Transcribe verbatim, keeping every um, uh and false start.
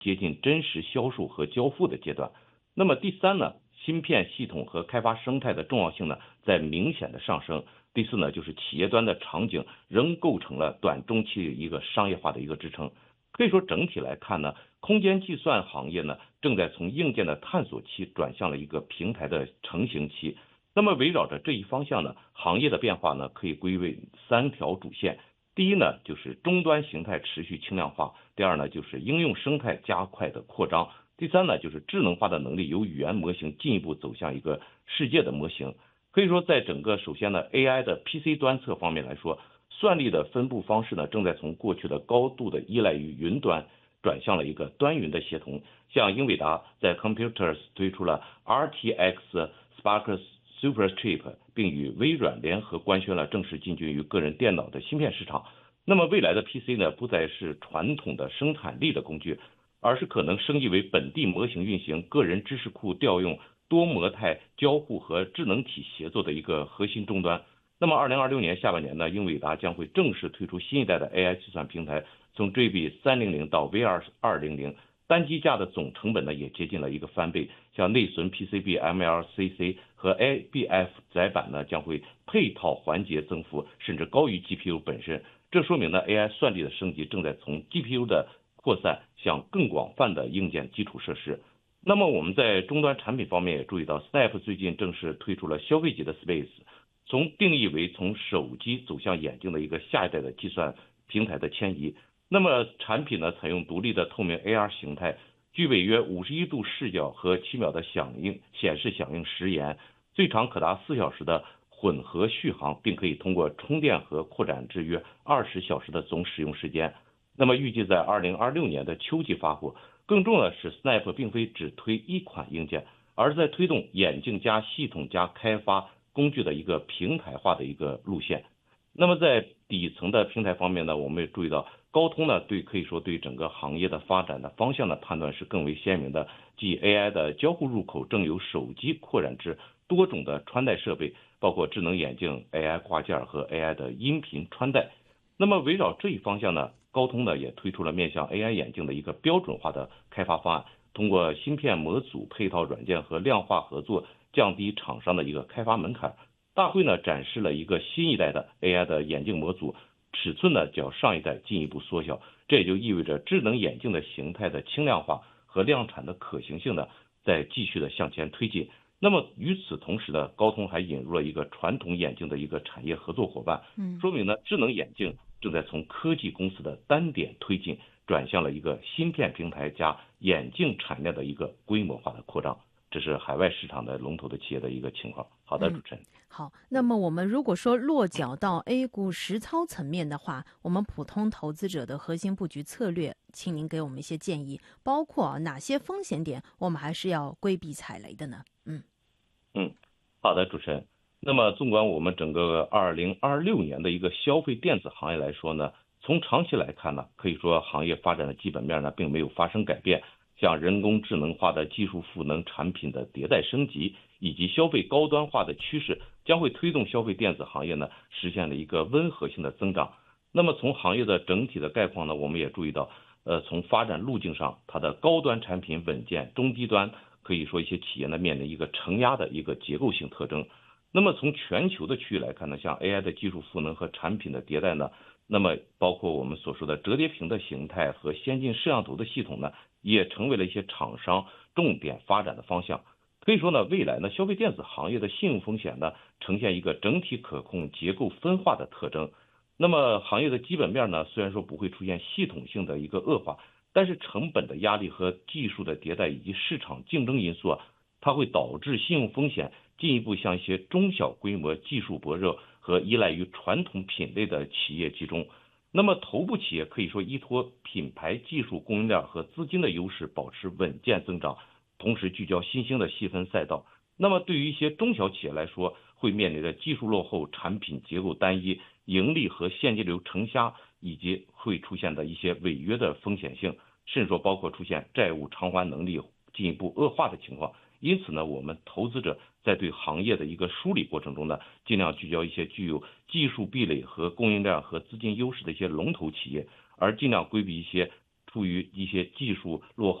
接近真实销售和交付的阶段。那么第三呢，芯片系统和开发生态的重要性呢在明显的上升。第四呢，就是企业端的场景仍构成了短中期一个商业化的一个支撑。可以说整体来看呢，空间计算行业呢正在从硬件的探索期转向了一个平台的成型期。那么围绕着这一方向呢，行业的变化呢可以归为三条主线。第一呢，就是终端形态持续轻量化；第二呢，就是应用生态加快的扩张；第三呢，就是智能化的能力由语言模型进一步走向一个世界的模型。可以说，在整个首先呢 A I 的 P C 端侧方面来说，算力的分布方式呢正在从过去的高度的依赖于云端转向了一个端云的协同。像英伟达在 Computers 推出了 R T X Spark Superchip， 并与微软联合官宣了正式进军于个人电脑的芯片市场。那么未来的 P C 呢，不再是传统的生产力的工具，而是可能升级为本地模型运行、个人知识库调用、多模态交互和智能体协作的一个核心终端。那么二零二六年下半年呢，英伟达将会正式推出新一代的 A I 计算平台，从 G B 三百到 V R 二百，单机架的总成本呢也接近了一个翻倍。像内存 P C B、M L C C 和 A B F 载板呢将会配套环节增幅，甚至高于 G P U 本身。这说明呢 A I 算力的升级正在从 G P U 的扩散向更广泛的硬件基础设施。那么我们在终端产品方面也注意到 Snap 最近正式推出了消费级的 Space， 从定义为从手机走向眼睛的一个下一代的计算平台的迁移。那么产品呢采用独立的透明 A R 形态，具备约五十一度视角和七秒的响应显示响应时延，最长可达四小时的混合续航，并可以通过充电和扩展至约二十小时的总使用时间。那么预计在二零二六年的秋季发布。更重要的是 Snap 并非只推一款硬件，而是在推动眼镜加系统加开发工具的一个平台化的一个路线。那么在底层的平台方面呢，我们也注意到高通呢对可以说对整个行业的发展的方向的判断是更为鲜明的，即 A I 的交互入口正由手机扩展至多种的穿戴设备，包括智能眼镜、A I 挂件和 A I 的音频穿戴。那么围绕这一方向呢，高通呢也推出了面向 A I 眼镜的一个标准化的开发方案，通过芯片模组配套软件和量化合作，降低厂商的一个开发门槛。大会呢展示了一个新一代的 A I 的眼镜模组，尺寸呢较上一代进一步缩小，这也就意味着智能眼镜的形态的轻量化和量产的可行性呢在继续的向前推进。那么与此同时呢，高通还引入了一个传统眼镜的一个产业合作伙伴，说明呢智能眼镜正在从科技公司的单点推进，转向了一个芯片平台加眼镜产业的一个规模化的扩张。这是海外市场的龙头的企业的一个情况。好的，主持人。 嗯、好，那么我们如果说落脚到 A 股实操层面的话，我们普通投资者的核心布局策略，请您给我们一些建议，包括哪些风险点我们还是要规避踩雷的呢？嗯嗯，好的，主持人。那么纵观我们整个二零二六年的一个消费电子行业来说呢，从长期来看呢，可以说行业发展的基本面呢并没有发生改变。像人工智能化的技术赋能产品的迭代升级，以及消费高端化的趋势，将会推动消费电子行业呢实现了一个温和性的增长。那么从行业的整体的概况呢，我们也注意到，呃，从发展路径上，它的高端产品稳健，中低端可以说一些企业呢面临一个承压的一个结构性特征。那么从全球的区域来看呢，像 A I 的技术赋能和产品的迭代呢，那么包括我们所说的折叠屏的形态和先进摄像头的系统呢，也成为了一些厂商重点发展的方向。可以说呢，未来呢，消费电子行业的信用风险呢，呈现一个整体可控、结构分化的特征。那么行业的基本面呢，虽然说不会出现系统性的一个恶化，但是成本的压力和技术的迭代以及市场竞争因素啊，它会导致信用风险进一步向一些中小规模、技术薄弱和依赖于传统品类的企业集中。那么头部企业可以说依托品牌、技术、供应链和资金的优势保持稳健增长，同时聚焦新兴的细分赛道。那么对于一些中小企业来说，会面临着技术落后、产品结构单一、盈利和现金流承压，以及会出现的一些违约的风险性，甚至说包括出现债务偿还能力进一步恶化的情况。因此呢，我们投资者在对行业的一个梳理过程中呢，尽量聚焦一些具有技术壁垒和供应链和资金优势的一些龙头企业，而尽量规避一些处于一些技术落后